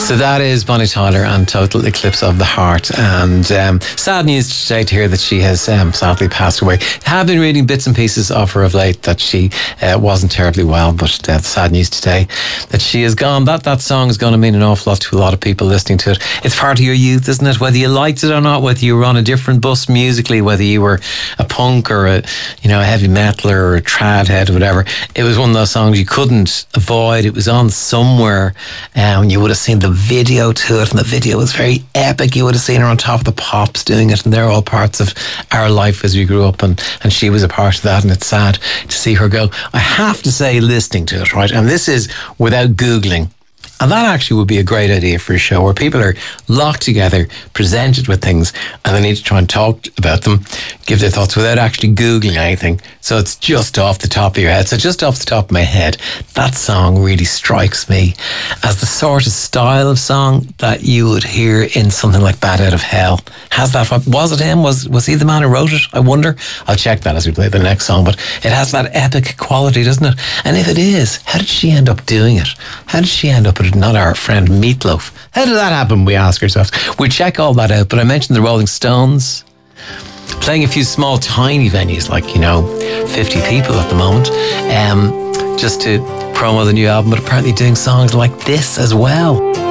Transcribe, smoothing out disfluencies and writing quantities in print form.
So that is Bonnie Tyler and Total Eclipse of the Heart. And sad news today to hear that she has sadly passed away. I have been reading bits and pieces of her of late that she wasn't terribly well, but sad news today that she is gone. That song is going to mean an awful lot to a lot of people listening to it. It's part of your youth, isn't it? Whether you liked it or not, whether you were on a different bus musically, whether you were a punk or a heavy metaler or a trad head or whatever, it was one of those songs you couldn't avoid. It was on somewhere, and you would have seen the video to it, and the video was very epic. You would have seen her on Top of the Pops doing it, and they're all parts of our life as we grew up, and she was a part of that, and it's sad to see her go. I have to say, listening to it, right, and this is without Googling, and that actually would be a great idea for a show where people are locked together, presented with things, and they need to try and talk about them, give their thoughts without actually Googling anything. So it's just off the top of your head. So just off the top of my head, that song really strikes me as the sort of style of song that you would hear in something like Bat Out of Hell. Has that, was it him? Was he the man who wrote it? I wonder. I'll check that as we play the next song, but it has that epic quality, doesn't it? And if it is, how did she end up doing it? How did she end up with not our friend Meatloaf? How did that happen, we ask ourselves. We check all that out, but I mentioned the Rolling Stones playing a few small tiny venues, like 50 people at the moment, just to promo the new album, but apparently doing songs like this as well.